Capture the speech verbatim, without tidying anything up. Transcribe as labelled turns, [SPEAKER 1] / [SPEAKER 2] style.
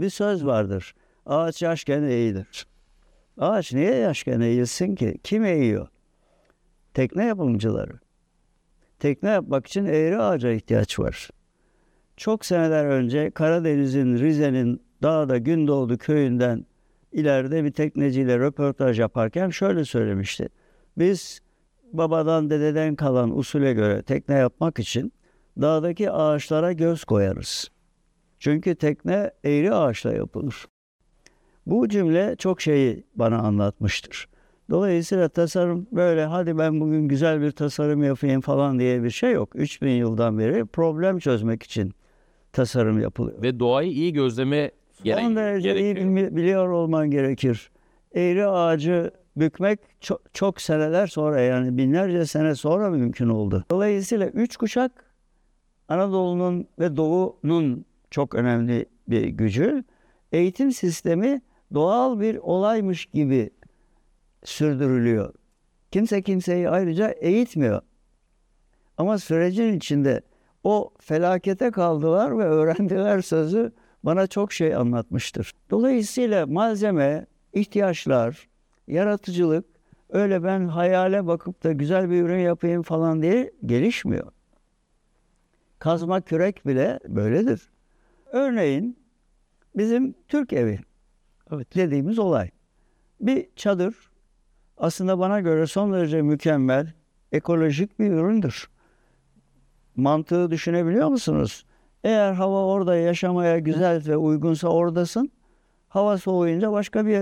[SPEAKER 1] Bir söz vardır. Ağaç yaşken eğilir. Ağaç niye yaşken eğilsin ki? Kim eğiyor? Tekne yapımcıları. Tekne yapmak için eğri ağaca ihtiyaç var. Çok seneler önce Karadeniz'in, Rize'nin Dağda Gündoğdu köyünden ileride bir tekneciyle röportaj yaparken şöyle söylemişti. Biz babadan dededen kalan usule göre tekne yapmak için dağdaki ağaçlara göz koyarız. Çünkü tekne eğri ağaçla yapılır. Bu cümle çok şeyi bana anlatmıştır. Dolayısıyla tasarım böyle hadi ben bugün güzel bir tasarım yapayım falan diye bir şey yok. üç bin yıldan beri problem çözmek için tasarım yapılıyor.
[SPEAKER 2] Ve doğayı iyi gözleme gere-
[SPEAKER 1] Son derece iyi
[SPEAKER 2] gerekiyor.
[SPEAKER 1] bilmi- biliyor olman gerekir. Eğri ağacı bükmek çok, çok seneler sonra, yani binlerce sene sonra mümkün oldu. Dolayısıyla üç kuşak Anadolu'nun ve Doğu'nun çok önemli bir gücü. Eğitim sistemi doğal bir olaymış gibi sürdürülüyor. Kimse kimseyi ayrıca eğitmiyor. Ama sürecin içinde o felakete kaldılar ve öğrendiler sözü bana çok şey anlatmıştır. Dolayısıyla malzeme, ihtiyaçlar, yaratıcılık öyle ben hayale bakıp da güzel bir ürün yapayım falan diye gelişmiyor. Kazma kürek bile böyledir. Örneğin bizim Türk evi
[SPEAKER 2] Evet.
[SPEAKER 1] dediğimiz olay. Bir çadır aslında bana göre son derece mükemmel, ekolojik bir üründür. Mantığı düşünebiliyor musunuz? Eğer hava orada yaşamaya güzel ve uygunsa oradasın. Hava soğuyunca başka bir yere